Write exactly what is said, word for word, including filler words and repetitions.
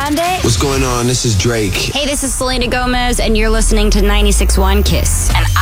Grande. What's going on? This is Drake. Hey, this is Selena Gomez, and you're listening to ninety-six point one Kiss. And